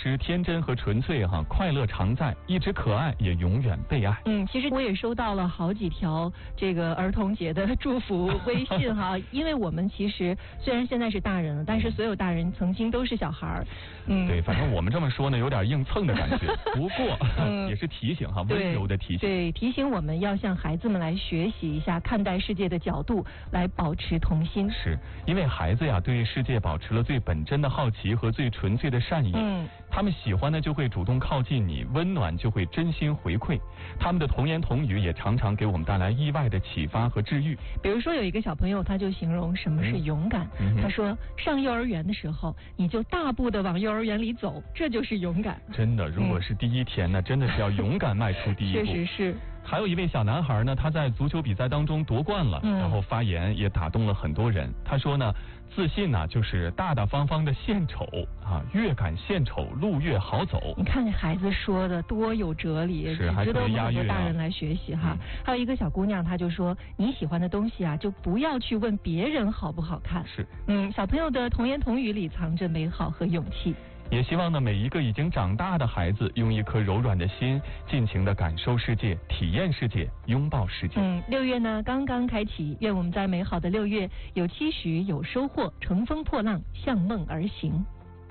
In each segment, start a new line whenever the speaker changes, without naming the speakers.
时天真和纯粹快乐常在，一直可爱也永远被爱。
其实我也收到了好几条这个儿童节的祝福微信因为我们其实虽然现在是大人了，但是所有大人曾经都是小孩儿。
对，反正我们这么说呢，有点硬蹭的感觉。不过也是提醒温柔的提醒。
对，提醒我们要向孩子们来学习一下看待世界的角度，来保持童心。
是因为孩子对世界保持了最本真的好奇和最纯粹的善意。他们喜欢的就会主动靠近你，温暖就会真心回馈。他们的童言童语也常常给我们带来意外的启发和治愈。
比如说有一个小朋友，他就形容什么是勇敢。他说上幼儿园的时候，你就大步的往幼儿园里走，这就是勇敢。
真的，如果是第一天呢，真的是要勇敢迈出第一步。
确实是。
还有一位小男孩呢，他在足球比赛当中夺冠了，然后发言也打动了很多人。他说呢，自信呢就是大大方方的献丑越敢献丑，路越好走。你
看这孩子说的多有哲理，
是还
值得我们很多
押韵
大人来学习还有一个小姑娘，她就说你喜欢的东西就不要去问别人好不好看。
是，
小朋友的童言童语里藏着美好和勇气。
也希望呢，每一个已经长大的孩子，用一颗柔软的心，尽情的感受世界，体验世界，拥抱世界。
6月呢刚刚开启，愿我们在美好的6月有期许，有收获，乘风破浪，向梦而行。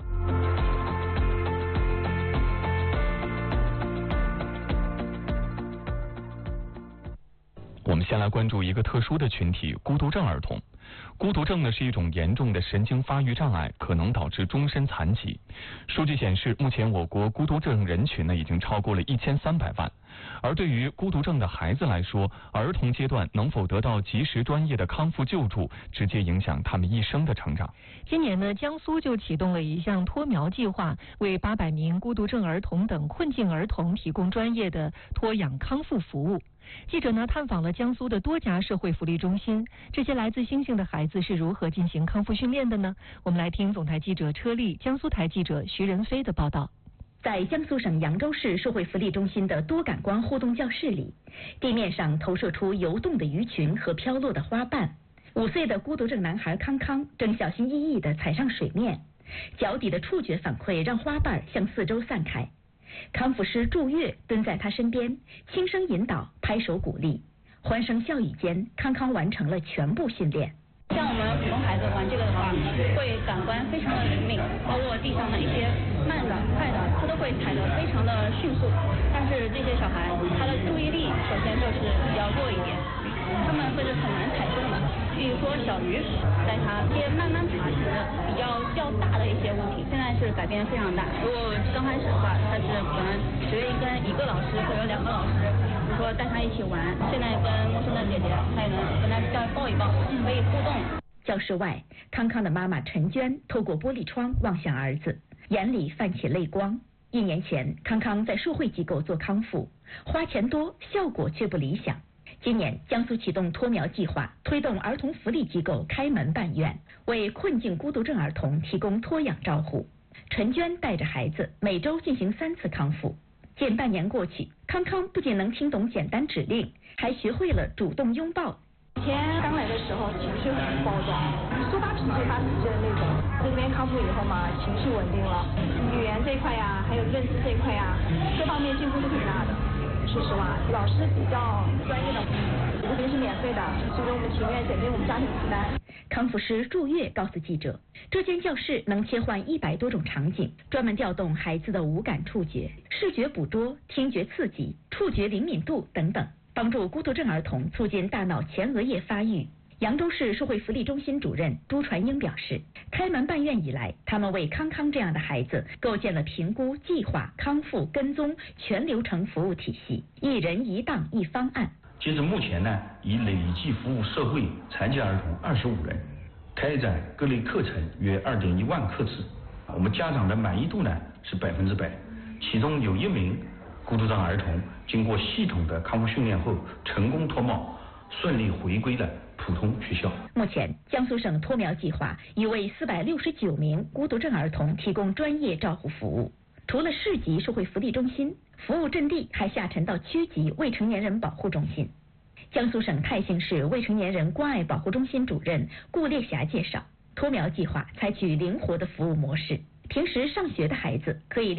我们先来关注一个特殊的群体——孤独症儿童。孤独症呢是一种严重的神经发育障碍，可能导致终身残疾。数据显示，目前我国孤独症人群呢已经超过了1300万。而对于孤独症的孩子来说，儿童阶段能否得到及时专业的康复救助，直接影响他们一生的成长。
今年呢，江苏就启动了一项托苗计划，为800名孤独症儿童等困境儿童提供专业的托养康复服务。记者呢探访了江苏的多家社会福利中心，这些来自星星的孩子是如何进行康复训练的呢？我们来听总台记者车丽、江苏台记者徐仁飞的报道。
在江苏省扬州市社会福利中心的多感官互动教室里，地面上投射出游动的鱼群和飘落的花瓣。5岁的孤独症男孩康康正小心翼翼地踩上水面，脚底的触觉反馈让花瓣向四周散开。康复师祝月蹲在他身边，轻声引导，拍手鼓励，欢声笑语间，康康完成了全部训练。
像我们普通孩子玩这个的话，会感官非常的灵敏，包括地上的一些慢的、快的，他都会踩得非常的迅速。但是这些小孩，他的注意力首先就是比较弱一点，他们会是很难踩中的。比如说小鱼，带他一些慢慢爬行的比较大的一些物体，现在是改变非常大。如果刚开始的话，他是可能只愿意跟一个老师或者2个老师，比如说带他一起玩。现在跟陌生的姐姐，他也能跟他再抱一抱，可以互动。
教室外，康康的妈妈陈娟透过玻璃窗望向儿子，眼里泛起泪光。1年前，康康在社会机构做康复，花钱多，效果却不理想。今年，江苏启动托苗计划，推动儿童福利机构开门办院，为困境孤独症儿童提供托养照护。陈娟带着孩子每周进行3次康复。近半年过去，康康不仅能听懂简单指令，还学会了主动拥抱。
以前刚来的时候情绪很暴躁，说发脾气的那种。这边康复以后嘛，情绪稳定了，语言这一块呀，还有认知这一块呀，各方面进步是挺大的。说实话，老师比较专业的，物品是免费的，所以我们情愿减轻我们家庭负担。
康复师祝月告诉记者，这间教室能切换100多种场景，专门调动孩子的五感触觉，视觉捕捉、听觉刺激、触觉灵敏度等等，帮助孤独症儿童促进大脑前额叶发育。扬州市社会福利中心主任朱传英表示，开门办院以来，他们为康康这样的孩子构建了评估、计划、康复、跟踪全流程服务体系，一人一档一方案。
截至目前呢，已累计服务社会残疾儿童25人，开展各类课程约2.1万课次。我们家长的满意度呢是100%，其中有1名孤独症儿童经过系统的康复训练后成功脱帽，顺利回归了普通学校。
目前，江苏省托苗计划已为469名孤独症儿童提供专业照护服务。除了市级社会福利中心，服务阵地还下沉到区级未成年人保护中心。江苏省泰兴市未成年人关爱保护中心主任顾烈霞介绍，托苗计划采取灵活的服务模式，平时上学的孩子可以